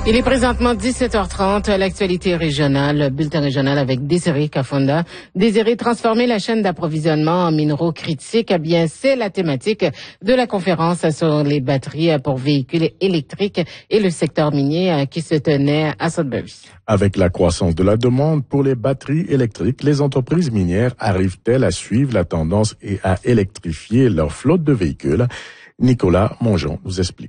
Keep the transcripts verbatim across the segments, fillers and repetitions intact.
Il est présentement dix-sept heures trente, l'actualité régionale, bulletin régional avec Désiré Kafonda. Désiré, transformer la chaîne d'approvisionnement en minéraux critiques, eh bien, c'est la thématique de la conférence sur les batteries pour véhicules électriques et le secteur minier qui se tenait à Sudbury. Avec la croissance de la demande pour les batteries électriques, les entreprises minières arrivent-elles à suivre la tendance et à électrifier leur flotte de véhicules? Nicolas Mongeon nous explique.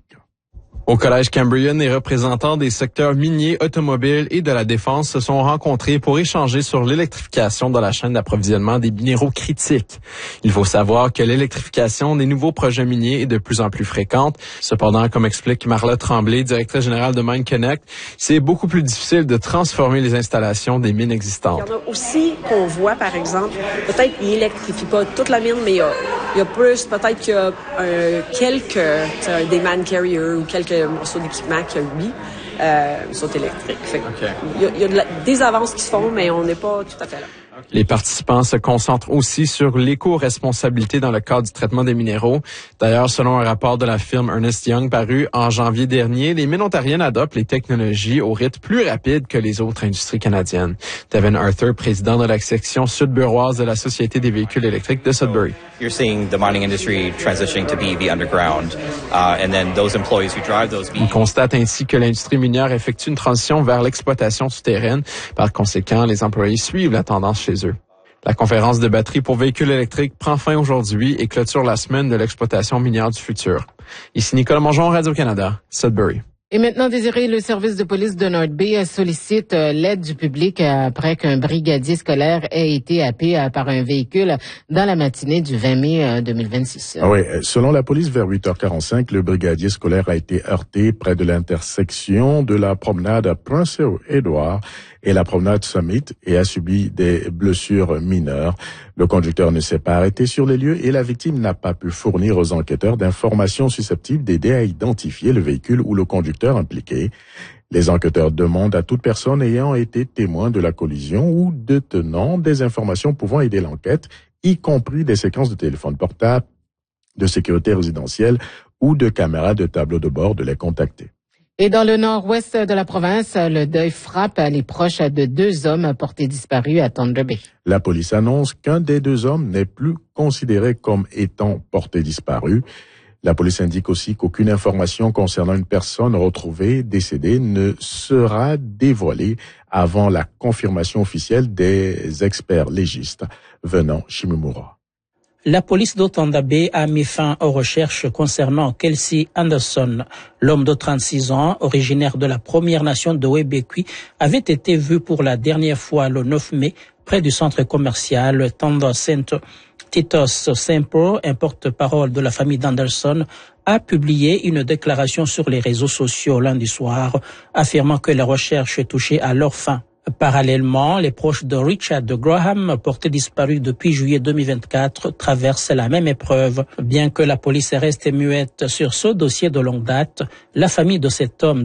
Au Collège Cambrian, les représentants des secteurs miniers, automobiles et de la défense se sont rencontrés pour échanger sur l'électrification de la chaîne d'approvisionnement des minéraux critiques. Il faut savoir que l'électrification des nouveaux projets miniers est de plus en plus fréquente. Cependant, comme explique Marla Tremblay, directrice générale de Mine Connect, c'est beaucoup plus difficile de transformer les installations des mines existantes. Il y en a aussi qu'on voit, par exemple, peut-être qu'ils n'électrifient pas toute la mine, mais il y a, il y a plus, peut-être qu'il y a euh, quelques, des man carriers ou quelques morceaux d'équipement qui, oui, euh, sont électriques. Fait okay. Il y a, il y a de la, des avances qui se font, mais on n'est pas tout à fait là. Les participants se concentrent aussi sur l'éco-responsabilité dans le cadre du traitement des minéraux. D'ailleurs, selon un rapport de la firme Ernst Young paru en janvier dernier, les mines ontariennes adoptent les technologies au rythme plus rapide que les autres industries canadiennes. Devin Arthur, président de la section sud-buroise de la Société des véhicules électriques de Sudbury. You're seeing the mining industry transitioning to be the underground, uh, and then those employees who drive those On constate ainsi que l'industrie minière effectue une transition vers l'exploitation souterraine. Par conséquent, les employés suivent la tendance chez eux. La conférence de batterie pour véhicules électriques prend fin aujourd'hui et clôture la semaine de l'exploitation minière du futur. Ici Nicolas Mongeon, Radio-Canada, Sudbury. Et maintenant, Désiré, le service de police de North Bay sollicite l'aide du public après qu'un brigadier scolaire ait été happé par un véhicule dans la matinée du vingt mai deux mille vingt-six. Ah oui, selon la police, vers huit heures quarante-cinq, le brigadier scolaire a été heurté près de l'intersection de la promenade Prince-Édouard et la promenade Summit et a subi des blessures mineures. Le conducteur ne s'est pas arrêté sur les lieux et la victime n'a pas pu fournir aux enquêteurs d'informations susceptibles d'aider à identifier le véhicule ou le conducteur impliqué. Les enquêteurs demandent à toute personne ayant été témoin de la collision ou détenant des informations pouvant aider l'enquête, y compris des séquences de téléphone portable, de sécurité résidentielle ou de caméras de tableau de bord, de les contacter. Et dans le nord-ouest de la province, le deuil frappe les proches de deux hommes portés disparus à Thunder Bay. La police annonce qu'un des deux hommes n'est plus considéré comme étant porté disparu. La police indique aussi qu'aucune information concernant une personne retrouvée décédée ne sera dévoilée avant la confirmation officielle des experts légistes venant Chimamura. La police de Thunder Bay a mis fin aux recherches concernant Kelsey Anderson. L'homme de trente-six ans, originaire de la Première Nation de Webekwi, avait été vu pour la dernière fois le neuf mai près du centre commercial Thunder Center. Titus Semple, un porte-parole de la famille d'Anderson, a publié une déclaration sur les réseaux sociaux lundi soir, affirmant que les recherches touchaient à leur fin. Parallèlement, les proches de Richard Graham, porté disparu depuis juillet deux mille vingt-quatre, traversent la même épreuve. Bien que la police reste muette sur ce dossier de longue date, la famille de cet homme